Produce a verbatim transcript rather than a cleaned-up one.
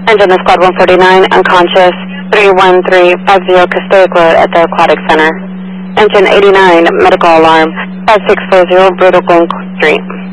Engine is Squad one forty-nine, unconscious, three one three five zero Castaic Road at the Aquatic Center. Engine eighty-nine, medical alarm, five six four zero Brutal Glen Street.